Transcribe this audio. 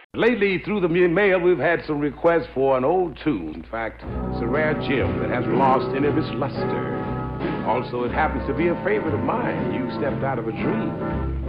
Lately, through the mail, we've had some requests for an old tune. In fact, it's a rare gem that hasn't lost any of its luster. Also, it happens to be a favorite of mine. You stepped out of a dream.